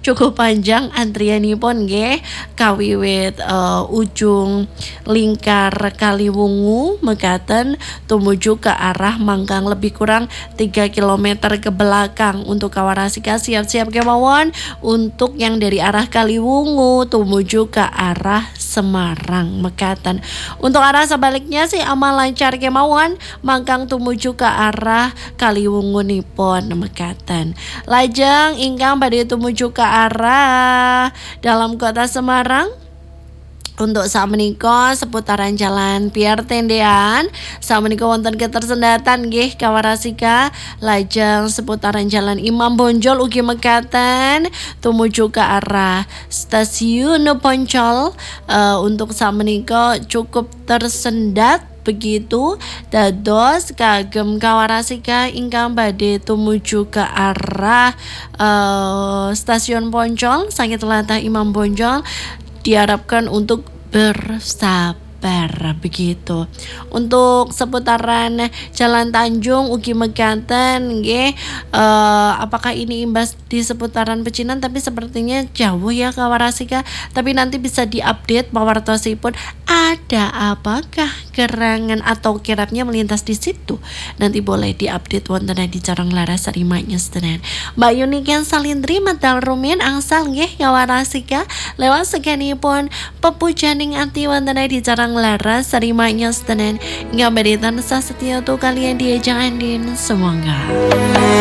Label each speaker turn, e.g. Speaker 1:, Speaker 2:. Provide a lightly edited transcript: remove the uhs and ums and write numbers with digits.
Speaker 1: cukup panjang antrianipun nggih kawiwit ujung lingkar Kaliwungu mekaten tumuju ke arah Mangkang lebih kurang 3 kilometer ke belakang. Untuk Kawarasika siap-siap kemawon untuk yang dari arah Kaliwungu tumuju ke arah Semarang mekaten. Untuk arah sebaliknya sih aman lancar kemawon Mangkang tumuju ke arah Kaliwungu nipun mekaten. Lajeng ingkang badhe tumuju ke arah dalam kota Semarang. Untuk sakmenika seputaran Jalan Pier Tendean sakmenika wonten ketersendatan nggih Kawarasika. Lajeng seputaran Jalan Imam Bonjol ugi mekaten tumuju ke arah Stasiun Poncol. Untuk sakmenika cukup tersendat begitu dados kagem Kawarasika ingkang badhe tumuju ke arah Stasiun Poncol sakit latah Imam Bonjol diharapkan untuk bersabar begitu. Untuk seputaran Jalan Tanjung ugi mekaten nggih apakah ini imbas di seputaran Pecinan, tapi sepertinya jauh ya Kawarasika. Tapi nanti bisa diupdate pawartosipun ada apakah gerangan atau kirapnya melintas di situ. Nanti boleh diupdate wonten di Carang Laras Sarimanya sedenen. Mbak Yuniken Salindri medal rumiyin angsal nggih Kawarasika lewat segenipun pepujaning ati wonten di Carang Laras Sarimanya sedenen. Hingga beritan setia tuh kalian diajak andin semoga